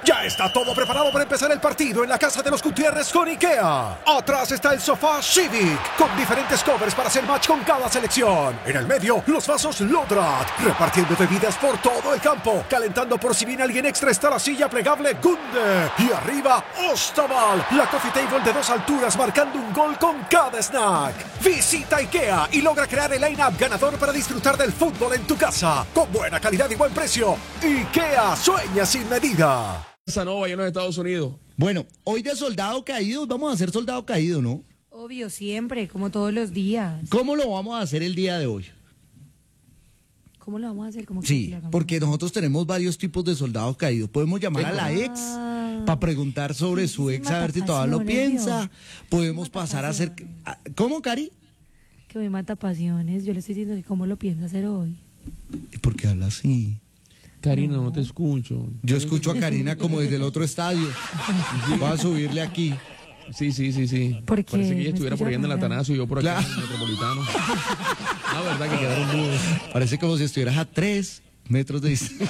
Ya está todo preparado para empezar el partido en la casa de los Gutiérrez con IKEA. Atrás está el sofá Civic, con diferentes covers para hacer match con cada selección. En el medio, los vasos Lodrat, repartiendo bebidas por todo el campo. Calentando por si viene alguien extra está la silla plegable Gunde. Y arriba, Ostaval, la coffee table de 2 alturas marcando un gol con cada snack. Visita IKEA y logra crear el line-up ganador para disfrutar del fútbol en tu casa. Con buena calidad y buen precio. IKEA, sueña sin medida. Nova allá en los Estados Unidos. Bueno, hoy de soldado caído, vamos a hacer soldado caído, ¿no? Obvio, siempre, como todos los días. ¿Cómo lo vamos a hacer el día de hoy? ¿Cómo lo vamos a hacer? ¿Cómo Sí, porque nosotros tenemos varios tipos de soldados caídos. Podemos llamar a la ex para preguntar sobre su ex, a ver si todavía lo piensa. Podemos pasar a hacer... ¿Cómo, Cari? Que me mata pasiones. Yo le estoy diciendo que cómo lo piensa hacer hoy. ¿Por qué habla así? Karina, no te escucho. Yo escucho a Karina como desde el otro estadio. Voy a subirle aquí. Sí. ¿Por qué? Parece que ella estuviera por allá en el rara. Atanasio y yo por acá en el Metropolitano. La verdad que quedaron mudos. Parece como si estuvieras a 3 metros de distancia.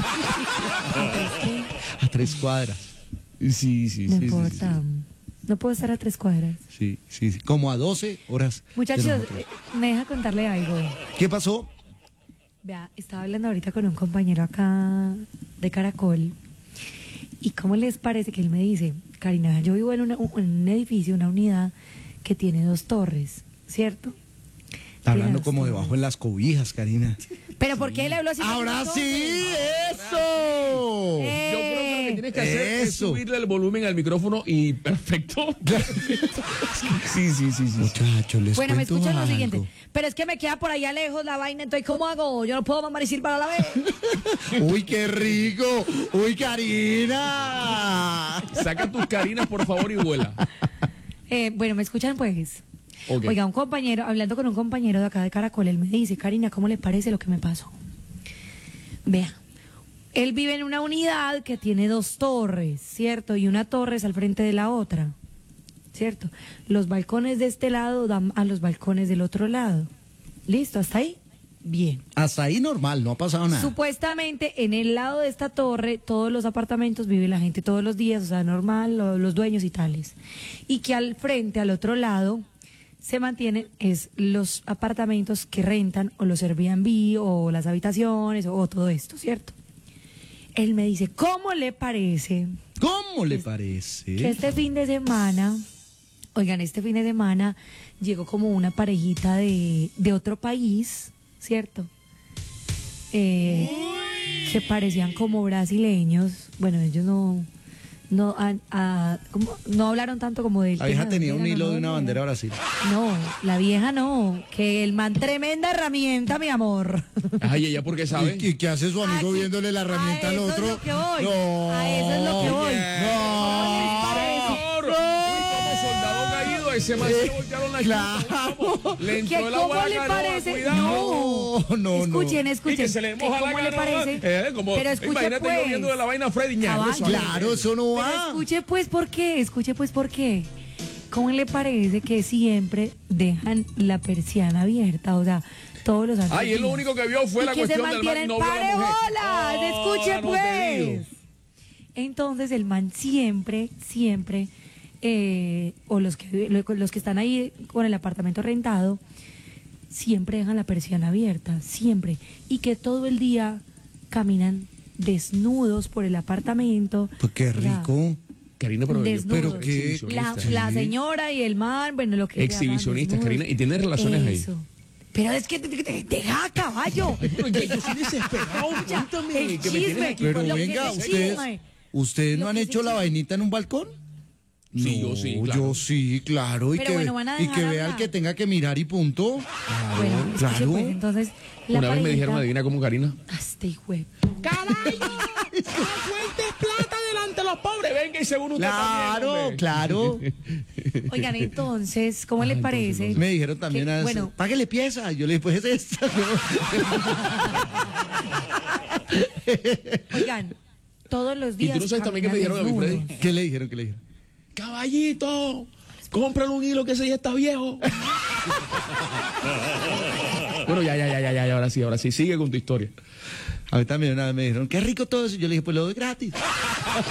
A 3 cuadras. Sí. No importa. No puedo estar a 3 cuadras. Sí. Como a 12 horas. de Muchachos, nosotros. me deja contarle algo. ¿Qué pasó? Vea, estaba hablando ahorita con un compañero acá de Caracol. ¿Y cómo les parece que él me dice, Karina, yo vivo en un edificio, una unidad que tiene 2 torres, ¿cierto? Está Tiene hablando 2 como torres. debajo en las cobijas, Karina. ¿Pero por qué le habló así? ¡Ahora sí! ¡Eso! Yo creo que lo que tienes que hacer es Eso. subirle el volumen al micrófono y perfecto. Sí. Muchachos, les Bueno, me cuento escuchan lo algo. siguiente. Pero es que me queda por allá lejos la vaina, entonces ¿cómo hago? Yo no puedo mamar y silbar a la vez. ¡Uy, qué rico! ¡Uy, Karina! Saca tus Karinas, por favor, y vuela. Bueno, ¿me escuchan pues? Ok. Oiga, un compañero, hablando con un compañero de acá de Caracol, él me dice, Karina, ¿cómo le parece lo que me pasó? Vea, él vive en una unidad que tiene 2 torres, ¿cierto? Y una torre es al frente de la otra, ¿cierto? Los balcones de este lado dan a los balcones del otro lado. ¿Listo? ¿Hasta ahí? Bien. Hasta ahí normal, no ha pasado nada. Supuestamente en el lado de esta torre, todos los apartamentos vive la gente todos los días, o sea, normal, los dueños y tales. Y que al frente, al otro lado, se mantienen es los apartamentos que rentan o los Airbnb o las habitaciones o todo esto, ¿cierto? Él me dice, ¿cómo le parece ¿Cómo le parece? que este fin de semana, oigan, este fin de semana llegó como una parejita de otro país, ¿cierto? Que parecían como brasileños. Bueno, ellos no hablaron tanto como del La vieja tema tenía un bandera, hilo no, de una no, bandera de Brasil. No, la vieja no, que el man tremenda herramienta, mi amor. Ay, ella porque sabe. ¿Y qué hace su amigo Ah, sí. viéndole la herramienta al A eso otro? es lo que voy. No. A eso es lo que voy. Por favor. Y como soldado caído, ese man se le voltearon las Claro. chapas. Le ¿Que entró el cómo agua a le la canoa, parece? cuidado. No. Escuchen, Y que se le moja la ¿cómo le canoa. parece? Como, Pero escuche, imagínate pues. yo viendo de la vaina a Freddy Ñaco, Caballo. eso. Claro, eso no Pero va. escuche pues por qué. ¿Cómo le parece que siempre dejan la persiana abierta? O sea, todos los años. Ay, él lo único que vio fue y la que cuestión se del mantienen man, no vio a la mujer. parejolas. Escuche no te digo. pues. Entonces el man siempre, o los que están ahí con el apartamento rentado, siempre dejan la persiana abierta, siempre. Y que todo el día caminan desnudos por el apartamento. Pues qué O sea, rico. Karina, pero Desnudos. Pero qué- La señora y el man, bueno, lo que sea, Exhibicionistas, desnudos. Karina, y tiene relaciones ahí. Eso. Pero es que deja, caballo. Pero yo soy desesperado, cuéntame. El Que me tienes chisme. aquí. Pero Lo que venga, se ustedes chisme. no Lo han que hecho se la chisme. vainita en un balcón? Sí, yo sí, claro. Yo sí, claro. Y Pero que, bueno, van a y dejar que vea hablar. el que tenga que mirar y punto. Bueno, escuche, claro. pues, entonces, la Una vez me parejita- dijeron, adivina cómo, Karina. Este hijo de- ¡Caballo! ¡La fuente es plata delante de los pobres! Venga y según usted Claro, también, hombre. claro. Oigan, entonces, ¿cómo le parece? Me dijeron también que, a bueno, páguele pieza. Yo le dije, pues esta. oigan, todos los días. Y tú no sabes también qué me dijeron a mí, caminan Freddy. desnudos. ¿Qué le dijeron? ¿Qué le dijeron? ¡Caballito! ¡Cómprale un hilo que ese ya está viejo! Bueno, ya, ahora sí, sigue con tu historia. A mí también una vez me dijeron, qué rico todo eso. Yo le dije, pues lo doy gratis.